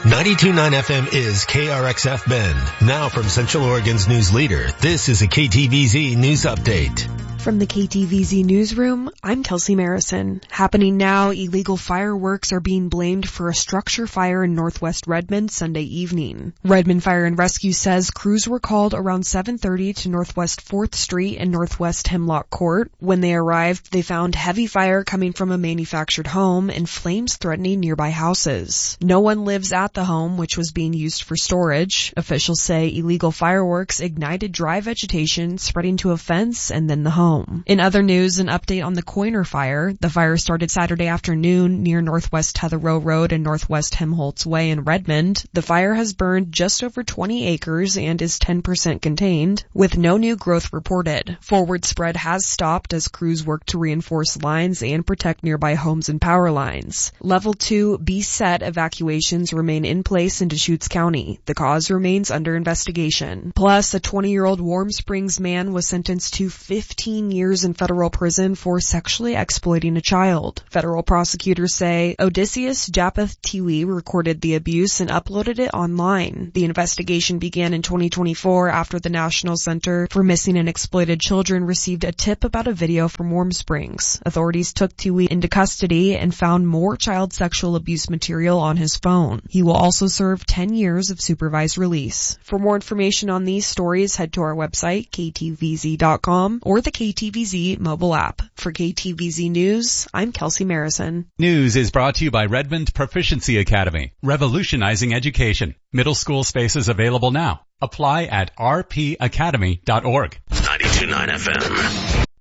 92.9 FM is KRXF Bend. Now from Central Oregon's news leader, this is a KTVZ News Update. From the KTVZ newsroom, I'm Kelsey Marison. Happening now, illegal fireworks are being blamed for a structure fire in northwest Redmond Sunday evening. Redmond Fire and Rescue says crews were called around 7:30 to Northwest 4th Street and Northwest Hemlock Court. When they arrived, they found heavy fire coming from a manufactured home and flames threatening nearby houses. No one lives at the home, which was being used for storage. Officials say illegal fireworks ignited dry vegetation, spreading to a fence and then the home. In other news, an update on the Coiner fire. The fire started Saturday afternoon near Northwest Tetherow Road and Northwest Helmholtz Way in Redmond. The fire has burned just over 20 acres and is 10% contained, with no new growth reported. Forward spread has stopped as crews work to reinforce lines and protect nearby homes and power lines. Level 2 BSET evacuations remain in place in Deschutes County. The cause remains under investigation. Plus, a 20-year-old Warm Springs man was sentenced to 15 years in federal prison for sexually exploiting a child. Federal prosecutors say Odysseus Japheth Tiwi recorded the abuse and uploaded it online. The investigation began in 2024 after the National Center for Missing and Exploited Children received a tip about a video from Warm Springs. Authorities took Tiwi into custody and found more child sexual abuse material on his phone. He will also serve 10 years of supervised release. For more information on these stories, head to our website, ktvz.com, or the KTVZ mobile app. For KTVZ News, I'm Kelsey Marison. News is brought to you by Redmond Proficiency Academy, revolutionizing education. Middle school spaces available now. Apply at rpacademy.org. 92.9 FM.